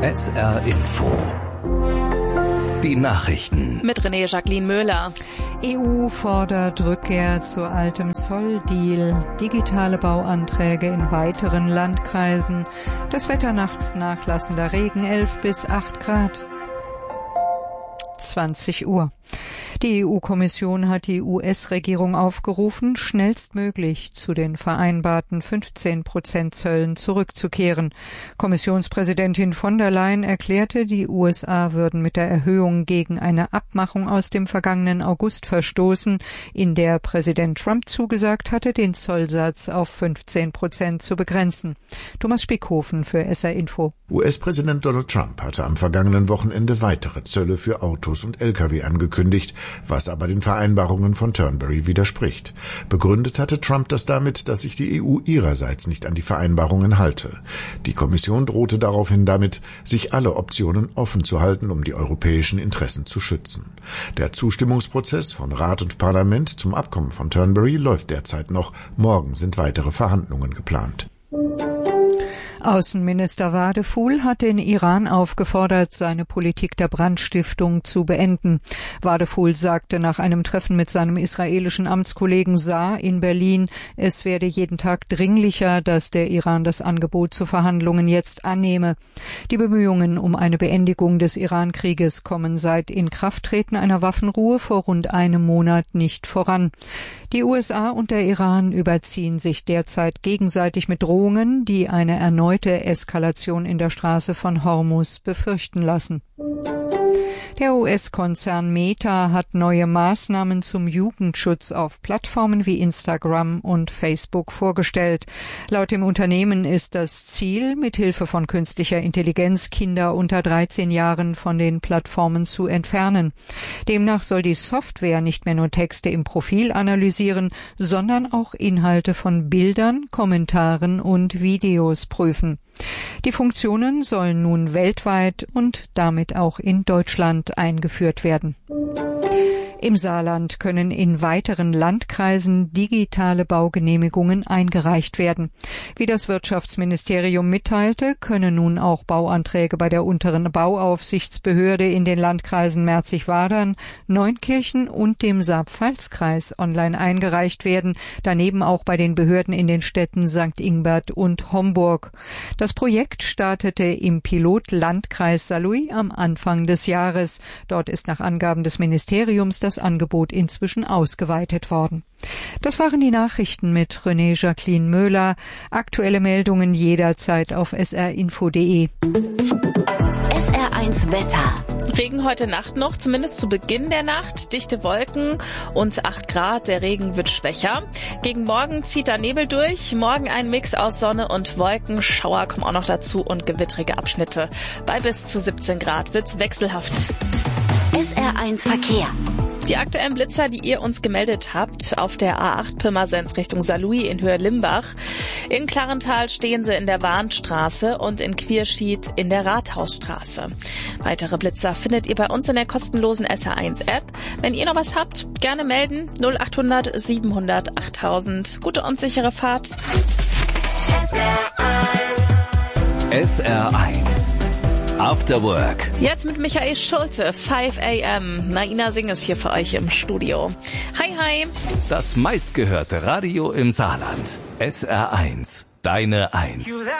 SR Info. Die Nachrichten. Mit Jacqueline Möhler. EU fordert Rückkehr zu altem Zolldeal. Digitale Bauanträge in weiteren Landkreisen. Das Wetter nachts nachlassender Regen 11 bis 8 Grad. 20 Uhr. Die EU-Kommission hat die US-Regierung aufgerufen, schnellstmöglich zu den vereinbarten 15% Zöllen zurückzukehren. Kommissionspräsidentin von der Leyen erklärte, die USA würden mit der Erhöhung gegen eine Abmachung aus dem vergangenen August verstoßen, in der Präsident Trump zugesagt hatte, den Zollsatz auf 15% zu begrenzen. Thomas Spickhofen für SR Info. US-Präsident Donald Trump hatte am vergangenen Wochenende weitere Zölle für Autos und Lkw angekündigt, was aber den Vereinbarungen von Turnberry widerspricht. Begründet hatte Trump das damit, dass sich die EU ihrerseits nicht an die Vereinbarungen halte. Die Kommission drohte daraufhin damit, sich alle Optionen offen zu halten, um die europäischen Interessen zu schützen. Der Zustimmungsprozess von Rat und Parlament zum Abkommen von Turnberry läuft derzeit noch. Morgen sind weitere Verhandlungen geplant. Außenminister Wadephul hat den Iran aufgefordert, seine Politik der Brandstiftung zu beenden. Wadephul sagte nach einem Treffen mit seinem israelischen Amtskollegen Saar in Berlin, es werde jeden Tag dringlicher, dass der Iran das Angebot zu Verhandlungen jetzt annehme. Die Bemühungen um eine Beendigung des Iran-Krieges kommen seit Inkrafttreten einer Waffenruhe vor rund einem Monat nicht voran. Die USA und der Iran überziehen sich derzeit gegenseitig mit Drohungen, die eine erneute Eskalation in der Straße von Hormuz befürchten lassen. Der US-Konzern Meta hat neue Maßnahmen zum Jugendschutz auf Plattformen wie Instagram und Facebook vorgestellt. Laut dem Unternehmen ist das Ziel, mithilfe von künstlicher Intelligenz Kinder unter 13 Jahren von den Plattformen zu entfernen. Demnach soll die Software nicht mehr nur Texte im Profil analysieren, sondern auch Inhalte von Bildern, Kommentaren und Videos prüfen. Die Funktionen sollen nun weltweit und damit auch in Deutschland eingeführt werden. Im Saarland können in weiteren Landkreisen digitale Baugenehmigungen eingereicht werden. Wie das Wirtschaftsministerium mitteilte, können nun auch Bauanträge bei der unteren Bauaufsichtsbehörde in den Landkreisen Merzig-Wadern, Neunkirchen und dem Saar-Pfalz-Kreis online eingereicht werden, daneben auch bei den Behörden in den Städten St. Ingbert und Homburg. Das Projekt startete im Pilotlandkreis Saarlouis am Anfang des Jahres. Dort ist nach Angaben des Ministeriums das Angebot inzwischen ausgeweitet worden. Das waren die Nachrichten mit Jacqueline Möhler. Aktuelle Meldungen jederzeit auf srinfo.de. SR1 Wetter. Regen heute Nacht noch, zumindest zu Beginn der Nacht. Dichte Wolken und 8 Grad. Der Regen wird schwächer. Gegen Morgen zieht da Nebel durch. Morgen ein Mix aus Sonne und Wolken. Schauer kommen auch noch dazu und gewittrige Abschnitte. Bei bis zu 17 Grad wird's wechselhaft. SR1 Verkehr. Die aktuellen Blitzer, die ihr uns gemeldet habt, auf der A8 Pirmasens Richtung Saarlouis in Höhe Limbach. In Klarental stehen sie in der Warnstraße und in Quierschied in der Rathausstraße. Weitere Blitzer findet ihr bei uns in der kostenlosen SR1-App. Wenn ihr noch was habt, gerne melden. 0800 700 8000. Gute und sichere Fahrt. SR1 After Work. Jetzt mit Michael Schulte, 5 AM. Naina Singh ist hier für euch im Studio. Hi, hi. Das meistgehörte Radio im Saarland. SR1, deine 1.